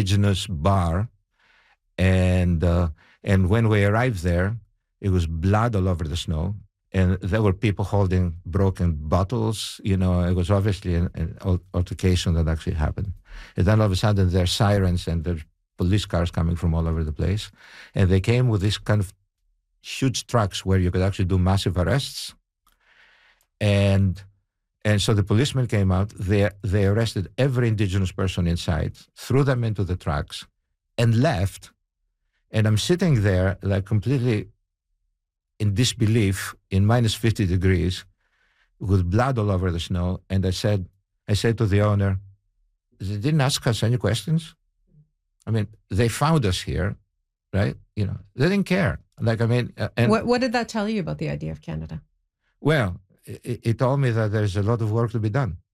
indigenous bar, and when we arrived there, it was blood all over the snow, and there were people holding broken bottles. It was obviously an altercation that actually happened. And then all of a sudden, there are sirens and there's police cars coming from all over the place, and they came with these kind of huge trucks where you could actually do massive arrests, and so the policemen came out. They arrested every indigenous person inside, threw them into the trucks, and left. And I'm sitting there like completely in disbelief in minus 50 degrees with blood all over the snow. And I said to the owner, they didn't ask us any questions. I mean, they found us here, right? They didn't care. And what did that tell you about the idea of Canada? Well, it told me that there's a lot of work to be done.